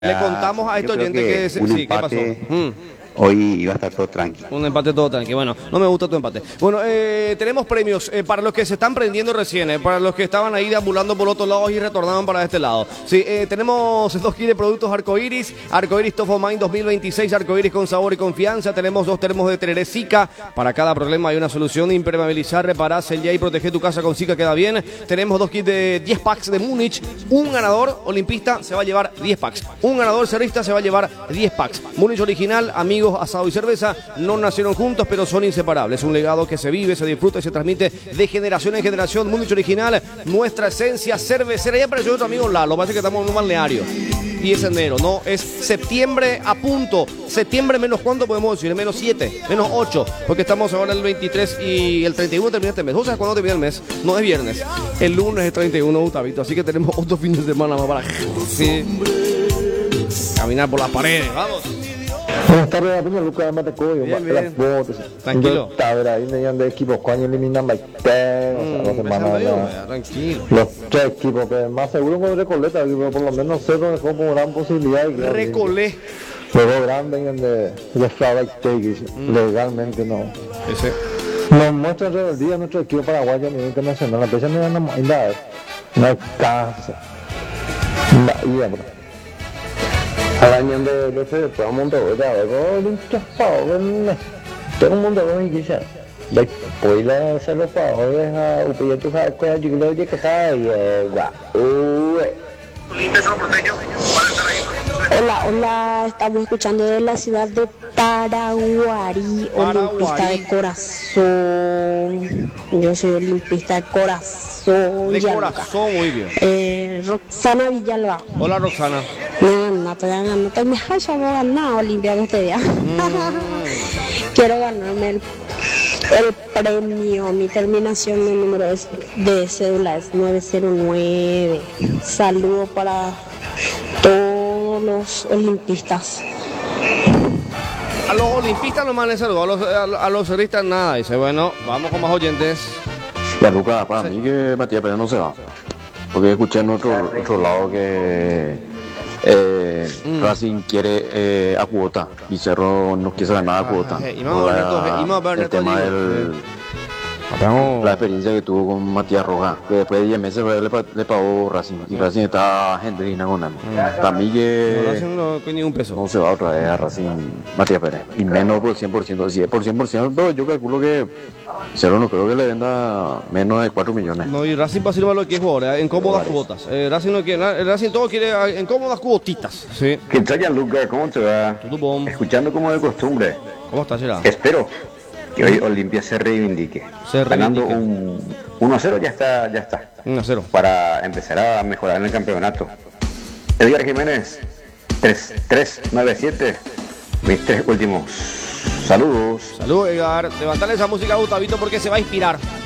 Le contamos a este oyente que sí, ¿qué pasó? Hoy iba a estar todo tranquilo. Un empate todo tranquilo. Bueno, no me gusta tu empate. Bueno, tenemos premios para los que se están prendiendo recién, para los que estaban ahí deambulando por otros lados y retornaban para este lado. Sí, tenemos 2 kits de productos Arcoiris Top of Mind 2026, Arcoiris con sabor y confianza. Tenemos 2 termos de Tereré Zika. Para cada problema hay una solución: impermeabilizar, reparar, sellar y proteger tu casa con Zika, queda bien. Tenemos 2 kits de 10 packs de Múnich. Un ganador olimpista se va a llevar 10 packs. Un ganador cerrista se va a llevar 10 packs. Múnich original, amigos, asado y cerveza, no nacieron juntos, pero son inseparables. Un legado que se vive, se disfruta y se transmite de generación en generación. Múnich original, nuestra esencia cervecera. Ya apareció otro amigo Lalo, parece que estamos en un balneario. Y es enero, no, es septiembre a punto. Septiembre menos cuánto podemos decir, menos 7, menos 8, porque estamos ahora el 23 y el 31 termina este mes. ¿Vos sabés cuándo termina el mes? No es viernes, el lunes es 31, Gustavito, así que tenemos otro fin de semana más para caminar por las paredes, vamos. Buenas tardes, Peña Lucas de Matecoyo. Bien. Tranquilo. Ahí me de equipos, coño, eliminan la tranquilo. Los 3 equipos, pero más seguro con Recoleta, por lo menos Cerro dejó como gran posibilidad. Recolé. Luego grande venían de Flava Take, legalmente no. Ese. Nos muestra rebeldía nuestro equipo paraguayo a nivel internacional. La presión no hay casa. Arañan de todo el mundo, todo el mundo quizá. Después le hacer los favores a Upieto, yo creo que Hola, estamos escuchando de la ciudad de Paraguarí, olimpista de corazón. Yo soy olimpista de corazón. De corazón, muy bien. Roxana Villalba. Hola, Roxana. No estoy ganando, me haya ganado Olimpia este día. Quiero ganarme el premio. Mi terminación de número de cédula es 909. Saludo para todos los olimpistas. A los olimpistas no mandan saludos, a los cerristas nada. Dice, bueno, vamos con más oyentes. Ya, Lucas, para mí que Matías Pérez no se va. Porque escuché en otro lado que Racing quiere a cuota y Cerro no quiere ganar a cuota. El tema del la experiencia que tuvo con Matías Rojas, que después de 10 meses le pagó Racing y Racing está gentilina con él. Para mí que no se va otra vez a Racing Matías Pérez, y menos por el 100%. Si es por 100%, yo calculo que Cerro no creo que le venda menos de 4 millones. No, y Racing va a ser lo que es jugador, en cómodas cuotas. Racing no quiere, Racing todo quiere en cómodas cuotitas. Sí. ¿Qué tal, Lucas? ¿Cómo te va? Escuchando como de costumbre. ¿Cómo estás, Gerard? Espero que hoy Olimpia se reivindique. Ganando un 1-0 ya está. 1-0. Para empezar a mejorar en el campeonato. Edgar Jiménez, 3397. Mis 3 últimos. Saludos. Saludos, Edgar. Levantale esa música a Gustavito porque se va a inspirar.